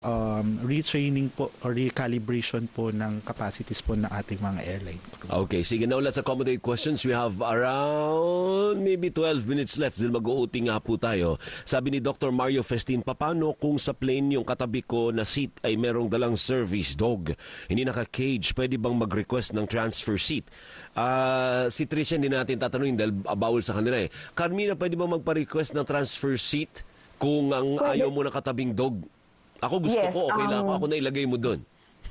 retraining po or recalibration po ng capacities po ng ating mga airline crew. Okay, sige na, let's accommodate questions. We have around maybe 12 minutes left. Dahil mag-uuting nga po tayo. Sabi ni Dr. Mario Festin, paano kung sa plane yung katabi ko na seat ay merong dalang service dog? Hindi naka-cage, pwede bang mag-request ng transfer seat? Si Tricia hindi natin tatanungin dahil bawal sa kanila eh. Carmina, pwede bang magpa-request ng transfer seat kung ang ayaw mo na katabing dog? Ako gusto ko, okay lang ako na ilagay mo doon.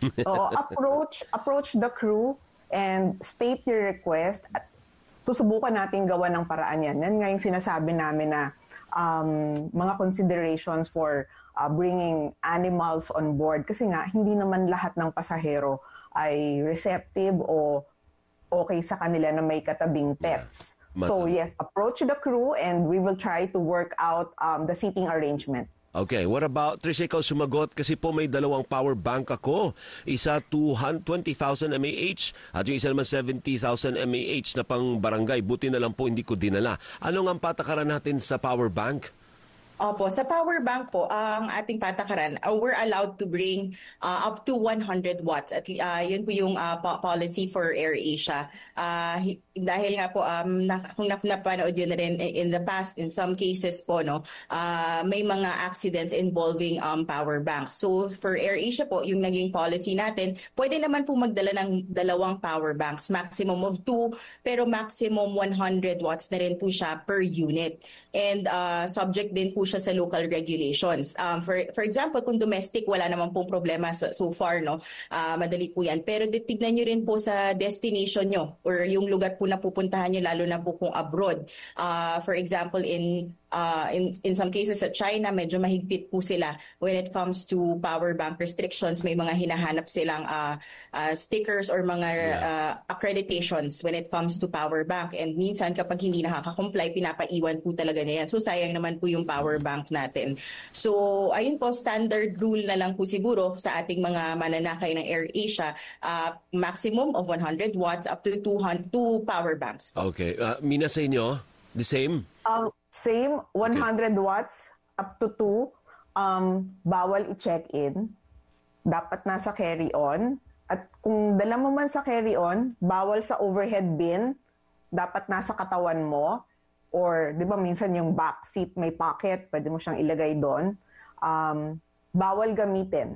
Approach the crew and state your request at susubukan natin gawa ng paraan yan. Yan nga yung sinasabi namin na mga considerations for bringing animals on board. Kasi nga, hindi naman lahat ng pasahero ay receptive o okay sa kanila na may katabing pets. So yes, approach the crew and we will try to work out the seating arrangement. Okay, what about, Tricia, ikaw sumagot kasi po may dalawang power bank ako. Isa 20,000 mAh at yung isa naman 70,000 mAh na pang barangay. Buti na lang po hindi ko dinala. Ano nga ang patakaran natin sa power bank? Opo, sa power bank po, ang ating patakaran, we're allowed to bring up to 100 watts. At yun po yung policy for AirAsia. Dahil nga po, kung napanood yun na rin in the past, in some cases po, no, may mga accidents involving power banks. So for AirAsia po, yung naging policy natin, pwede naman po magdala ng dalawang power banks, maximum of 2, pero maximum 100 watts na rin po siya per unit. And subject din po siya sa local regulations. For example, kung domestic, wala naman pong problema so far, no? Madali po yan. Pero tignan nyo rin po sa destination nyo or yung lugar po na pupuntahan nyo, lalo na po kung abroad. For example, in some cases sa China, medyo mahigpit po sila when it comes to power bank restrictions. May mga hinahanap silang stickers or mga accreditations when it comes to power bank. And minsan kapag hindi nakaka-comply, pinapaiwan po talaga na yan. So sayang naman po yung power bank natin. So ayun po, standard rule na lang po siguro sa ating mga mananakay ng AirAsia, maximum of 100 watts up to 200 power banks. Okay. Mina, sa inyo, the same? Same, 100 watts up to 2. Bawal i-check-in. Dapat nasa carry-on. At kung dala mo man sa carry-on, bawal sa overhead bin. Dapat nasa katawan mo. Or, di ba, minsan yung back seat may pocket, pwede mo siyang ilagay doon. Bawal gamitin.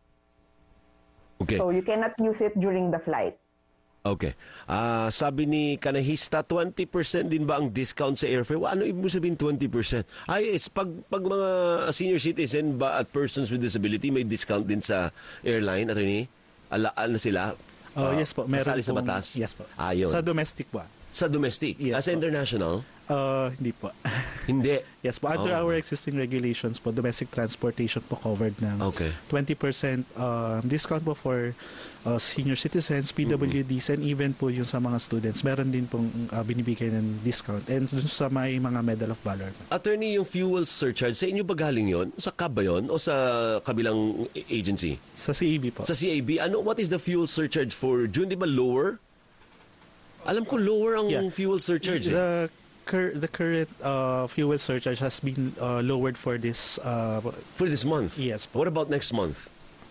Okay. So, you cannot use it during the flight. Okay. Sabi ni Kanahista, 20% din ba ang discount sa airfare? Ano ibig sabihin 20%? Ay, it's pag mga senior citizen ba at persons with disability, may discount din sa airline, attorney? Ano sila? Yes po. Meron kasali sa batas? Yes po. Ayun. Sa domestic po. Sa domestic? Yes, sa international? Hindi po. Hindi? Yes po. Under our existing regulations po, domestic transportation po covered ng 20% discount po for senior citizens, PWDs, and even po yung sa mga students. Meron din pong binibigay ng discount. And dun sa may mga Medal of Valor. Attorney, yung fuel surcharge, sa inyo ba galing yun? Sa CAB ba yun? O sa kabilang agency? Sa CAB po. Sa CAB. What is the fuel surcharge for June? Di ba lower? Alam ko lower ang fuel surcharge. The current fuel surcharge has been lowered for this month. Yes. What about next month?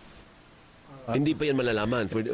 Hindi pa yan malalaman for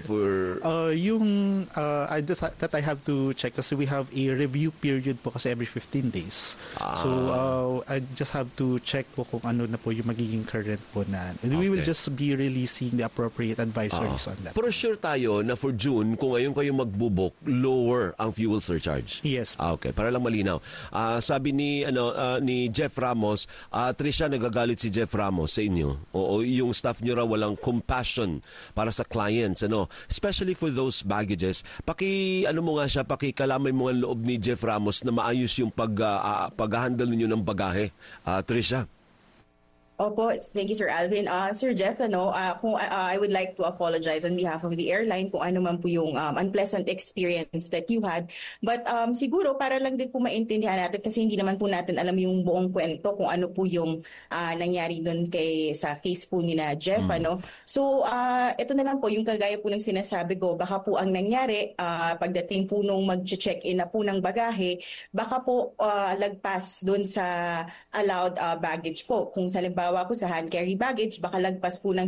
yung that I have to check kasi we have a review period po kasi every 15 days. So I just have to check po kung ano na po yung magiging current po na. And we will just be releasing the appropriate advisories on that. Pero sure tayo na for June, kung ngayon kayo magbubok, lower ang fuel surcharge. Yes. Okay, para lang malinaw. Sabi ni Jeff Ramos, Tricia, nagagalit si Jeff Ramos sa inyo. O yung staff nyo raw walang compassion para sa clients, especially for those baggages. Pakikalamay mo ang loob ni Jeff Ramos na maayos yung pag-handle ninyo ng bagahe. Tricia? Opo, thank you, Sir Alvin. Sir Jeff, I would like to apologize on behalf of the airline kung ano man po yung unpleasant experience that you had. But siguro para lang din po maintindihan natin kasi hindi naman po natin alam yung buong kwento kung ano po yung nangyari doon sa case po ni na Jeff. So, ito na lang po yung kagaya po ng sinasabi ko. Baka po ang nangyari pagdating po nung mag-check-in na po ng bagahe, baka po lagpas doon sa allowed baggage po. Kung halimbawa halimbawa po sa hand carry baggage, baka lagpas po ng